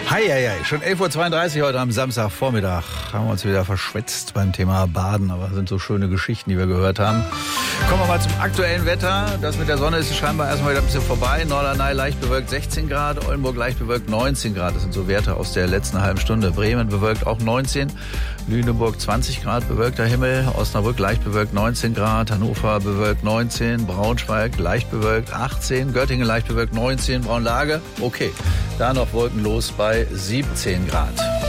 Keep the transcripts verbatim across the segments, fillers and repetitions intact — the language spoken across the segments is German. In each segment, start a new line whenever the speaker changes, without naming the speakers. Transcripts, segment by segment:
Hei, hei, hei. Schon elf Uhr zweiunddreißig heute am Samstagvormittag haben wir uns wieder verschwitzt beim Thema Baden, aber das sind so schöne Geschichten, die wir gehört haben. Kommen wir mal zum aktuellen Wetter. Das mit der Sonne ist scheinbar erstmal wieder ein bisschen vorbei. Norderney leicht bewölkt sechzehn Grad, Oldenburg leicht bewölkt neunzehn Grad. Das sind so Werte aus der letzten halben Stunde. Bremen bewölkt auch neunzehn, Lüneburg zwanzig Grad bewölkter Himmel, Osnabrück leicht bewölkt neunzehn Grad, Hannover bewölkt neunzehn, Braunschweig leicht bewölkt achtzehn, Göttingen leicht bewölkt neunzehn, Braunlage okay. Da noch wolkenlos bei siebzehn Grad.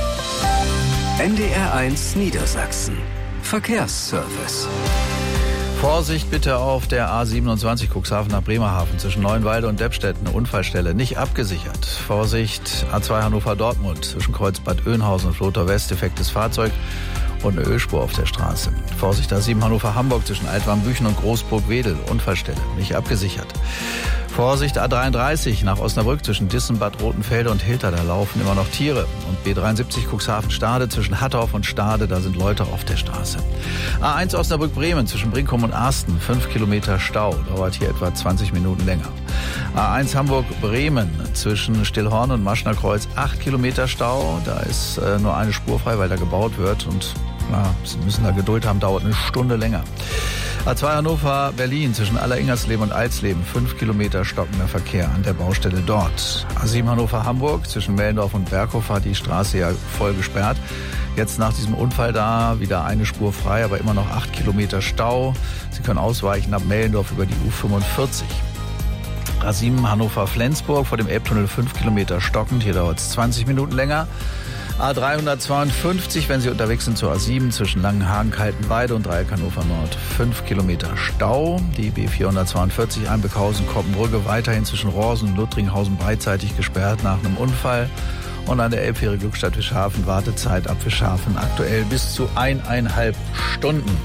N D R eins Niedersachsen. Verkehrsservice.
Vorsicht bitte auf der A siebenundzwanzig Cuxhaven nach Bremerhaven zwischen Neuenwalde und Deppstedt, eine Unfallstelle, nicht abgesichert. Vorsicht A zwei Hannover-Dortmund zwischen Kreuz Bad Oeynhausen und Flotor West, defektes Fahrzeug und eine Ölspur auf der Straße. Vorsicht A sieben Hannover-Hamburg zwischen Altwarmbüchen und Großburg-Wedel, Unfallstelle, nicht abgesichert. Vorsicht A dreiunddreißig nach Osnabrück zwischen Dissen, Bad Rotenfelde und Hilter, da laufen immer noch Tiere. Und B dreiundsiebzig Cuxhaven-Stade zwischen Hattorf und Stade, da sind Leute auf der Straße. A eins Osnabrück-Bremen zwischen Brinkum und Arsten, fünf Kilometer Stau, dauert hier etwa zwanzig Minuten länger. A eins Hamburg-Bremen zwischen Stillhorn und Maschnerkreuz, acht Kilometer Stau, da ist äh, nur eine Spur frei, weil da gebaut wird und na, Sie müssen da Geduld haben, dauert eine Stunde länger. A zwei Hannover-Berlin zwischen Alleringersleben und Alsleben, fünf Kilometer stockender Verkehr an der Baustelle dort. A sieben Hannover-Hamburg zwischen Mellendorf und Berghof hat die Straße ja voll gesperrt. Jetzt nach diesem Unfall da wieder eine Spur frei, aber immer noch acht Kilometer Stau. Sie können ausweichen ab Mellendorf über die U fünfundvierzig. A sieben Hannover-Flensburg vor dem Elbtunnel fünf Kilometer stockend, hier dauert es zwanzig Minuten länger. A dreihundertzweiundfünfzig, wenn Sie unterwegs sind zur A sieben zwischen Langenhagen, Kaltenweide und Dreieck Hannover Nord. fünf Kilometer Stau. Die B vierhundertzweiundvierzig Einbeckhausen, Koppenbrücke weiterhin zwischen Rorsen und Luttringhausen beidseitig gesperrt nach einem Unfall. Und an der Elbfähre Glückstadt Fischhafen Wartezeit ab Fischhafen aktuell bis zu eineinhalb Stunden.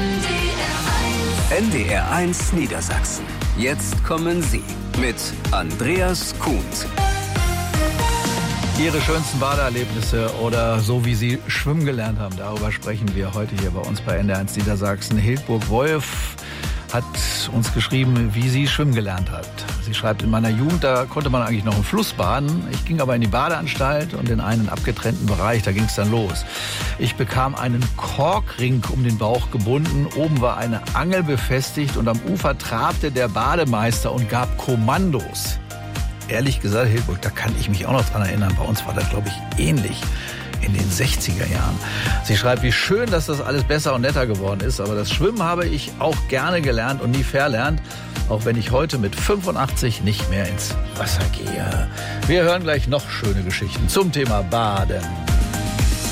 N D R eins Niedersachsen. Jetzt kommen Sie mit Andreas Kuhns.
Ihre schönsten Badeerlebnisse oder so wie Sie schwimmen gelernt haben, darüber sprechen wir heute hier bei uns bei N D R eins Niedersachsen. Hildburg Wolf hat uns geschrieben, wie sie schwimmen gelernt hat. Sie schreibt, in meiner Jugend, da konnte man eigentlich noch im Fluss baden. Ich ging aber in die Badeanstalt und in einen abgetrennten Bereich, da ging es dann los. Ich bekam einen Korkring um den Bauch gebunden, oben war eine Angel befestigt und am Ufer trabte der Bademeister und gab Kommandos. Ehrlich gesagt, Hildburg, da kann ich mich auch noch dran erinnern. Bei uns war das, glaube ich, ähnlich in den sechziger Jahren. Sie schreibt, wie schön, dass das alles besser und netter geworden ist. Aber das Schwimmen habe ich auch gerne gelernt und nie verlernt. Auch wenn ich heute mit fünfundachtzig nicht mehr ins Wasser gehe. Wir hören gleich noch schöne Geschichten zum Thema Baden.